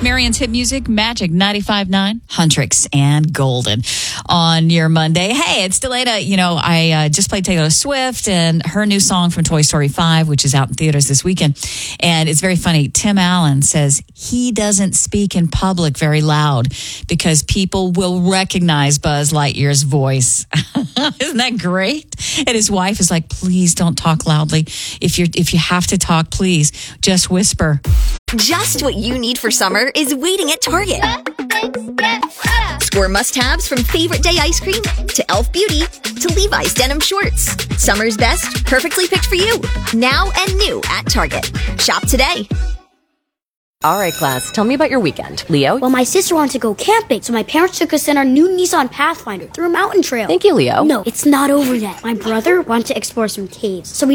Marion's hit music, Magic 95.9, Huntrix and Golden on your Monday. Hey, it's Delata. You know, I just played Taylor Swift and her new song from Toy Story 5, which is out in theaters this weekend. And it's very funny. Tim Allen says he doesn't speak in public very loud because people will recognize Buzz Lightyear's voice. Isn't that great? And his wife is like, please don't talk loudly. If you have to talk, please just whisper. Just what you need for summer is waiting at Target. Score must-haves from Favorite Day ice cream to e.l.f. Beauty to Levi's denim shorts. Summer's best, perfectly picked for you. Now and new at Target. Shop today. All right, class, tell me about your weekend. Leo? Well, my sister wanted to go camping, so my parents took us in our new Nissan Pathfinder through a mountain trail. Thank you, Leo. No, it's not over yet. My brother wanted to explore some caves, so we